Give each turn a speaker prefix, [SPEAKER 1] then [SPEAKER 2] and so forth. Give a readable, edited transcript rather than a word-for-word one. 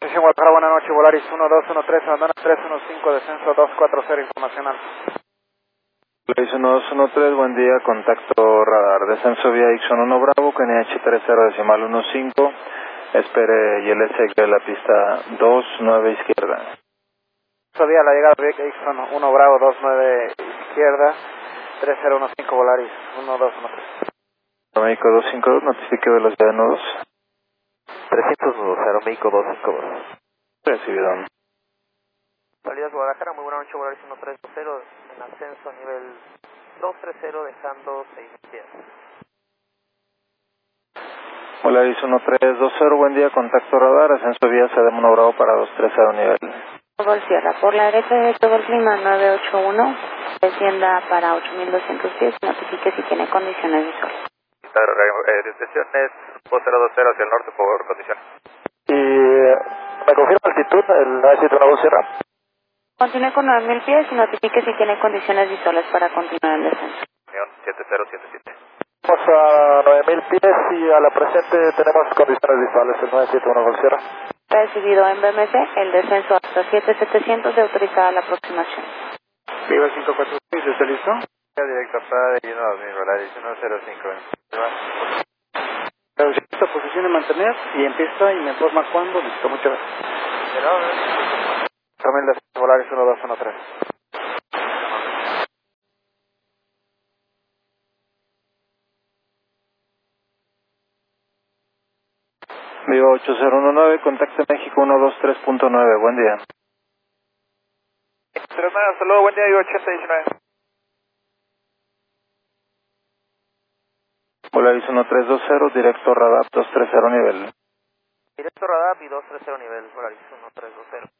[SPEAKER 1] Posición Guadalajara, buenas noches, Volaris 1213, Bandana 315, descenso 240, informacional.
[SPEAKER 2] Volaris 1213, buen día, contacto radar, descenso vía Ixon 1 Bravo, KNH 30.15, espere YLS de la pista 29 izquierda.
[SPEAKER 1] Día la llegada de Ixon 1 Bravo, 29 izquierda, 3015, Volaris 1213.
[SPEAKER 2] México 252, notifique velocidad de nudos.
[SPEAKER 1] 300 nudos, Aeroméxico 252.
[SPEAKER 2] Recibido.
[SPEAKER 1] Salidas Guadalajara, muy buena noche, Volaris 1320, en ascenso nivel 230, dejando 6 pies.
[SPEAKER 2] Volaris 1320, buen día, contacto radar, ascenso vía CDM 1 Bravo para 230 nivel.
[SPEAKER 3] Gol Sierra, por la derecha de todo el clima 981, descienda para 8200 pies, notifique si tiene condiciones visuales.
[SPEAKER 1] Direcciones 020 hacia el norte por condiciones.
[SPEAKER 4] Y me confirma altitud, el 971 Sierra.
[SPEAKER 3] Continúe con 9000 pies y notifique si tiene condiciones visuales para continuar el descenso.
[SPEAKER 1] 7077.
[SPEAKER 4] Vamos a 9000 pies y a la presente tenemos condiciones visuales, el 971 Sierra.
[SPEAKER 3] Recibido en BMC, el descenso hasta 7700 de autorizada la aproximación.
[SPEAKER 1] Viva 546, ¿está listo? Directo para de 2000, Volaris 105. Esta posición de mantener y empieza y me informa cuándo, listo, muchas gracias. También las Volaris 1213.
[SPEAKER 2] Viva 8019, contacto México 123.9, buen día.
[SPEAKER 1] Hasta luego, buen día, Viva 8019.
[SPEAKER 2] Volaris 1320, directo radar 230 nivel.
[SPEAKER 1] Directo radar y 230 nivel, Volaris 1320.